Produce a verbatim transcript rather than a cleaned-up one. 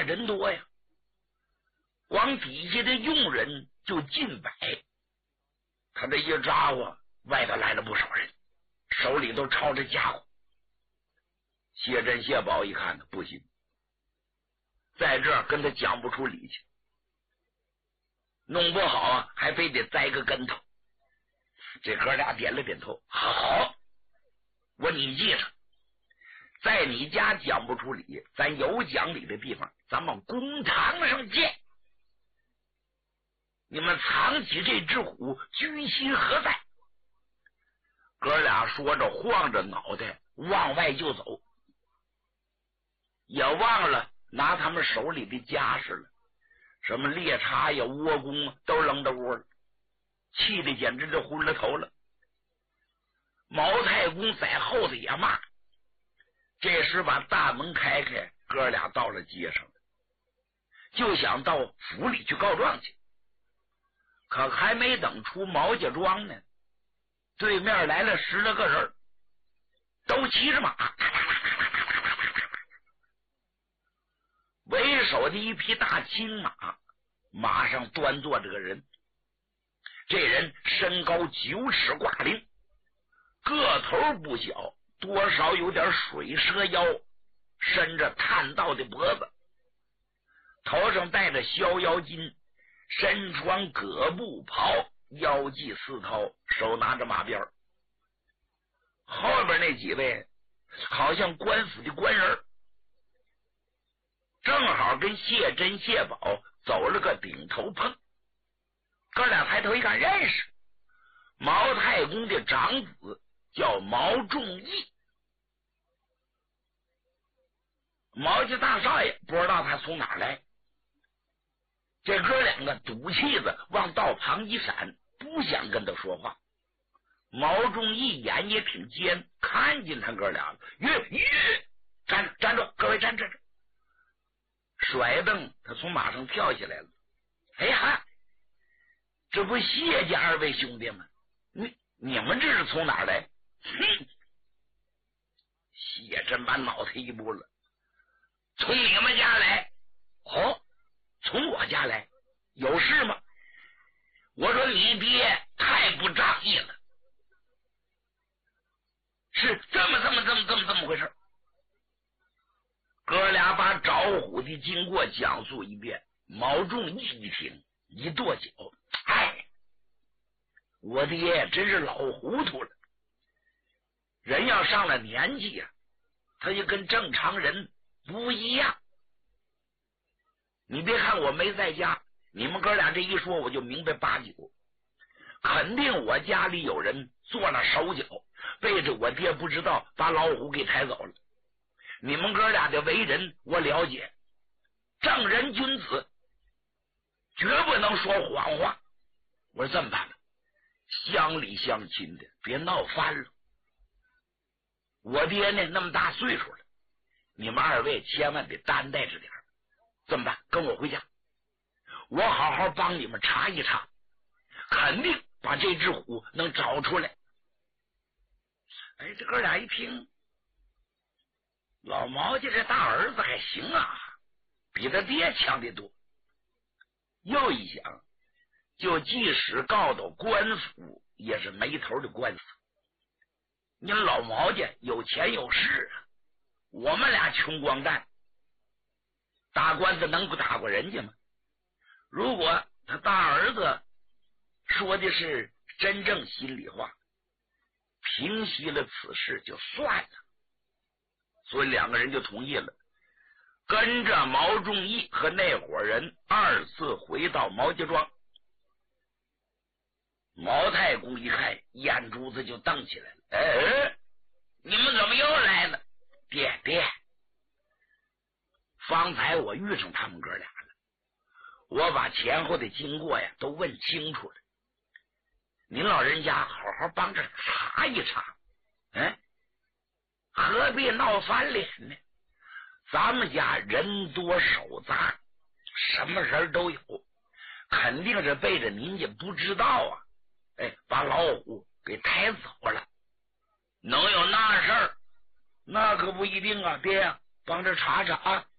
人多呀，光底下的佣人就近百。他这一扎呼，外头来了不少人，手里都抄着家伙。谢珍谢宝一看呢，不行，在这儿跟他讲不出理去，弄不好啊还非得栽个跟头。这哥俩点了点头，好，我你记着，在你家讲不出理，咱有讲理的地方咱们公堂上见。你们藏起这只虎，居心何在？哥俩说着晃着脑袋往外就走，也忘了拿他们手里的家事了，什么猎叉呀、窝弓都扔到窝了，气得简直就昏了头了。毛太公在后头也骂。这时把大门开开，哥俩到了街上，就想到府里去告状去。可还没等出毛家庄呢，对面来了十来个人，都骑着马，为首的一匹大青马，马上端坐着个人。这人身高九尺挂零，个头不小，多少有点水蛇腰，伸着探道的脖子，头上戴着逍遥巾，身穿葛布袍，腰系四绦，手拿着马鞭。后边那几位好像官府的官人，正好跟谢珍谢宝走了个顶头碰。哥俩抬头一看，认识毛太公的长子叫毛仲义。毛家大少爷不知道他从哪来，这哥两个赌气子往道旁一闪，不想跟他说话。毛仲义眼也挺尖，看见他哥俩了，吁吁，站住站住，各位站站着！甩蹬，他从马上跳下来了。哎呀，这不谢家二位兄弟吗？你你们这是从哪来？哼！谢珍把脑袋一拨了，从你们家来。哦，从我家来，有事吗？我说你爹太不仗义了。是这么这么这么这么这么回事。哥俩把找虎的经过讲述一遍。毛仲义一听一跺脚，哎，我爹真是老糊涂了。人要上了年纪啊，他就跟正常人不一样。你别看我没在家，你们哥俩这一说我就明白八九，肯定我家里有人做了手脚，背着我爹不知道把老虎给抬走了。你们哥俩的为人我了解，正人君子绝不能说谎话。我说这么办吧，乡里乡亲的别闹翻了。我爹呢那么大岁数了，你们二位千万得担待着点。这么办，跟我回家，我好好帮你们查一查，肯定把这只虎能找出来。哎，这哥俩一听，老毛家这大儿子还行啊，比他爹强得多。又一想，就即使告到官府，也是没头的官司。你老毛家有钱有势啊，我们俩穷光蛋，打官司能不打过人家吗？如果他大儿子说的是真正心里话，平息了此事就算了。所以两个人就同意了，跟着毛仲义和那伙人二次回到毛家庄。毛太公一看，眼珠子就瞪起来了。哎，你们怎么又来了？爹爹，方才我遇上他们哥俩了，我把前后的经过呀都问清楚了。您老人家好好帮着查一查，嗯，何必闹翻脸呢？咱们家人多手杂，什么人都有，肯定是背着您家不知道啊，哎，把老虎给抬走了。能有那事儿？那可不一定啊，爹呀，帮着查查啊。